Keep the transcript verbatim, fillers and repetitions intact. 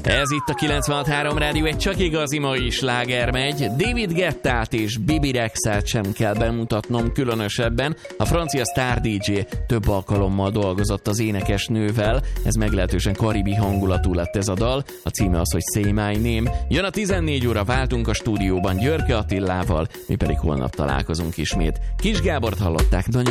Ez itt a kilencvenhat három Rádió, egy csak igazi mai sláger megy. David Guettát és Bibi Rexát sem kell bemutatnom különösebben. A francia sztár dé dzsé több alkalommal dolgozott az énekesnővel. Ez meglehetősen karibi hangulatú lett ez a dal. A címe az, hogy Say My Name. Jön a tizennégy óra, váltunk a stúdióban Györke Attilával, mi pedig holnap találkozunk ismét. Kis Gábort hallották, nagyon